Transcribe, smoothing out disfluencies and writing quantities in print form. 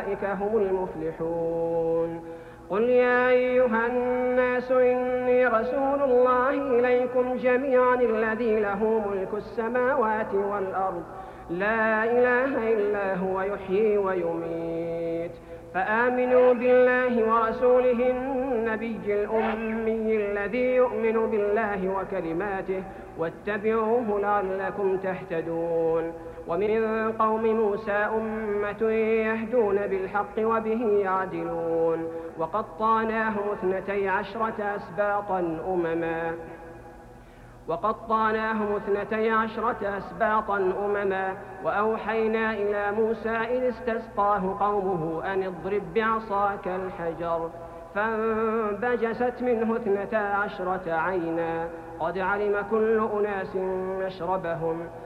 أولئك هم المفلحون. قل يا أيها الناس إني رسول الله إليكم جميعا الذي له ملك السماوات والأرض لا إله إلا هو يحيي ويميت، فآمنوا بالله ورسوله النبي الأمي الذي يؤمن بالله وكلماته واتبعوه لعلكم تهتدون. ومن قوم موسى أمة يهدون بالحق وبه يعدلون. وقطعناهم 12 أسباطا أمما وأوحينا إلى موسى إذ استسقاه قومه أن اضرب بعصاك الحجر فانبجست منه 12 عينا قد علم كل أناس مشربهم